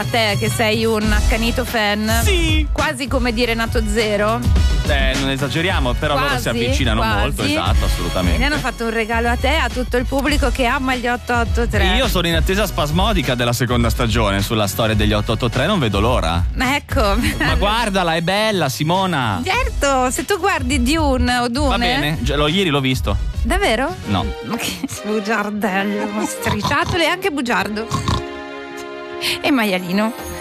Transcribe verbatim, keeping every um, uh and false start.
A te che sei un accanito fan. Sì. Quasi come dire Nato Zero. Eh, non esageriamo, però Quasi, loro si avvicinano quasi. molto, esatto, assolutamente. E ne hanno fatto un regalo a te, a tutto il pubblico che ama gli otto otto tre. Io sono in attesa spasmodica della seconda stagione sulla storia degli otto otto tre, non vedo l'ora. Ecco. Ma guardala, è bella, Simona. Certo, se tu guardi Dune o Dune. Va bene, già- lo, ieri l'ho visto. Davvero? No. Ma che bugiardello, ma strisciato e anche bugiardo. E maialino.